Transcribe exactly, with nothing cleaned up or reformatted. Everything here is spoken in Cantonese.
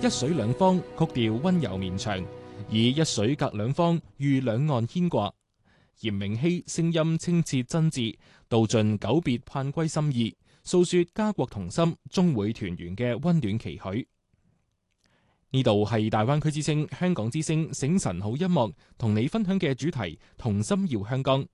一水兩方，曲調溫柔綿長，以一水隔兩方，喻兩岸牽掛。嚴明熙聲音清澈真摯，道盡久別盼歸心意，訴說家國同心，終會團圓嘅溫暖期許。呢度係大灣區之聲香港之聲醒晨好音樂，同你分享嘅主題同心耀香江。